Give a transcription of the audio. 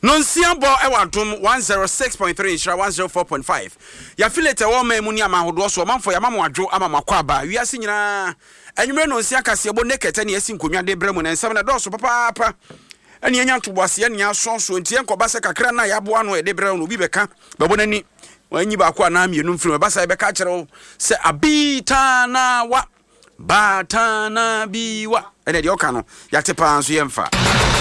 Nonsia bo ewadom 106.3 nshira 104.5 ya filete wo ma emu ni amahodo so manfo ya mamwadwo ama makwaba wiase nyina anwumre nonsia kase bo nekete ne asi nkonwa de bremu na nsam na do so papa ani anya ntobose ne asonso ntie nkoba se kakra na yabo ano e de bremu no bi beka bebo nani wanyi ba ko na mienu mfiri ba sa beka kire se abitana wa batana biwa ene de oka no yate pa anso yemfa